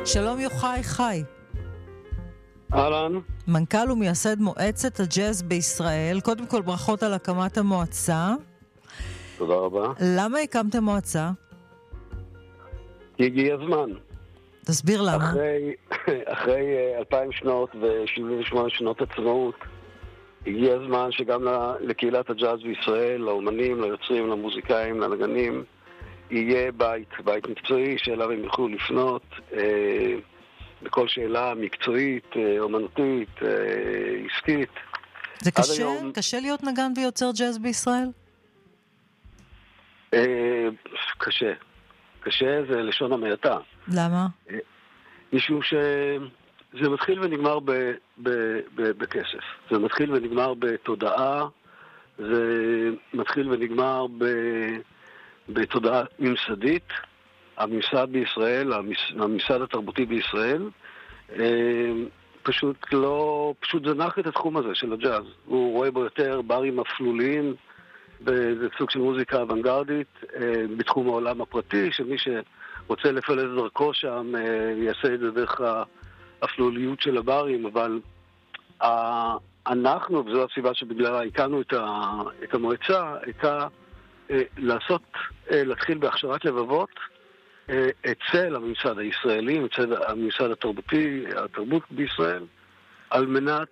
שלום יוחאי חי. אהלן. מנכ"ל ומייסד מועצת הג'אז בישראל. קודם כל ברכות על הקמת המועצה. תודה רבה. למה הקמתם מועצה? הגיע הזמן. תסביר למה. אחרי 2000 שנות ו-78 שנות עצמאות, הגיע הזמן שגם לקהילת הג'אז בישראל, לאומנים, ליוצרים, למוזיקאים, לנגנים, יהיה בית מקצועי שאליו הם יוכלו לפנות בכל שאלה מקצועית, אומנותית, עסקית. זה קשה? קשה להיות נגן ויוצר ג'אז בישראל? קשה. קשה זה לשון המעטה. למה? משום שזה מתחיל ונגמר בכסף. זה מתחיל ונגמר בתודעה, זה מתחיל ונגמר בתודעה ממסדית. הממסד בישראל, הממסד התרבותי בישראל, פשוט זנח את התחום הזה של הג'אז. הוא רואה בו יותר ברים אפלוליים, זה סוג של מוזיקה אוונגרדית, בתחום העולם הפרטי, שמי שרוצה לפלס דרכו שם יעשה את זה דרך האפלוליות של הברים, אבל אנחנו, וזו הסיבה שבגללה הקמנו את המועצה, הייתה להתחיל בהכשרת לבבות אצל הממסד הישראלי, אצל הממסד התרבותי, התרבות בישראל, על מנת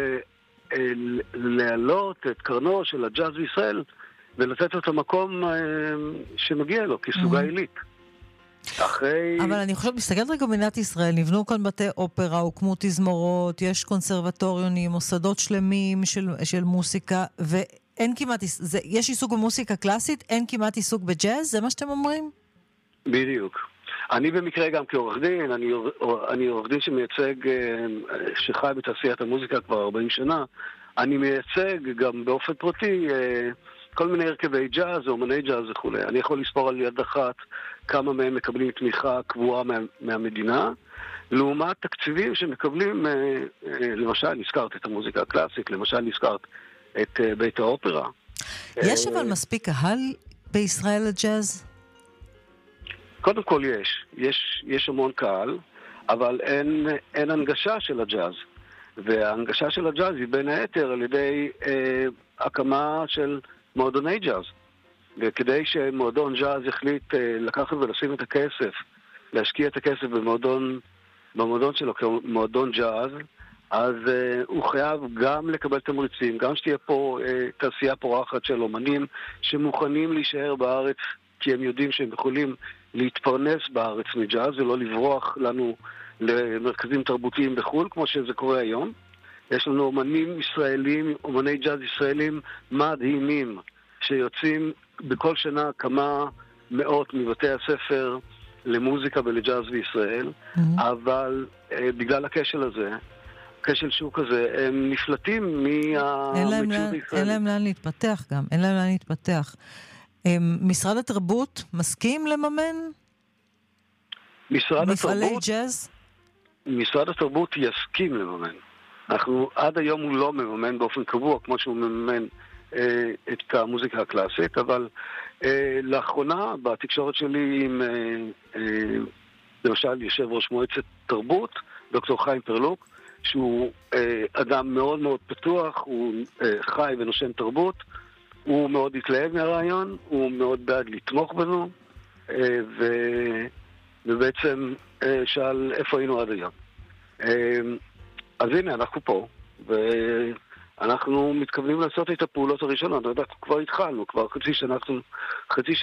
להעלות את קרנו של הג'אז בישראל ולתת את המקום שמגיע לו כסוגה עילית. אבל אני חושבת, מסתכלת רגע במדינת ישראל, נבנו כאן בתי אופרה, הוקמו תזמורות, יש קונסרבטוריונים, מוסדות שלמים של מוסיקה, ואין כמעט, יש עיסוק במוסיקה קלאסית, אין כמעט עיסוק בג'אז, זה מה שאתם אומרים? בדיוק. אני במקרה גם כעורך דין, אני עורך דין שמייצג, שחי בתעשיית המוזיקה כבר 40 שנה, אני מייצג גם באופן פרטי כל מיני הרכבי ג'אז, אומני ג'אז וכו'. אני יכול לספור על יד אחת כמה מהם מקבלים תמיכה קבועה מהמדינה, לעומת תקציבים שמקבלים, למשל נזכרת את המוזיקה הקלאסית, למשל נזכרת את בית האופרה. יש אבל מספיק קהל בישראל לג'אז? קודם כל יש המון קהל, אבל אין הנגשה של הג'אז. וההנגשה של הג'אז היא בין היתר על ידי הקמה של מועדוני ג'אז. וכדי שמועדון ג'אז יחליט לקחת ולשים את הכסף, להשקיע את הכסף במועדון שלו כמועדון ג'אז, אז הוא חייב גם לקבל תמריצים, גם שתהיה פה תעשייה פורחת של אומנים שמוכנים להישאר בארץ, כי הם יודעים שהם יכולים להתפרנס בארץ מג'אז ולא לברוח לנו למרכזים תרבותיים בחו"ל, כמו שזה קורה היום. יש לנו אומנים ישראלים, אומני ג'אז ישראלים מדהימים, שיוצאים בכל שנה כמה מאות מבתי הספר למוזיקה ולג'אז בישראל, אבל בגלל הכשל הזה, כשל שוק הזה, הם נפלטים מהמציאות בישראל. אין להם לאן להתפתח גם, אין להם לאן להתפתח. משרד התרבות מסכים לממן מפעלי ג'אז? משרד התרבות יסכים לממן. עד היום הוא לא מממן באופן קבוע, כמו שהוא מממן את המוזיקה הקלאסית, אבל לאחרונה, בתקשורת שלי עם למשל יושב ראש מועצת תרבות, דוקטור חיים פרלוק, שהוא אדם מאוד מאוד פתוח, הוא חי ונושם תרבות, הוא מאוד התלהב מהרעיון, הוא מאוד בעד לתמוך בנו, ובעצם שאל איפה היינו עד היום. אז הנה, אנחנו פה, ואנחנו מתכוונים לעשות את הפעולות הראשונות. כבר התחלנו, כבר חצי שנה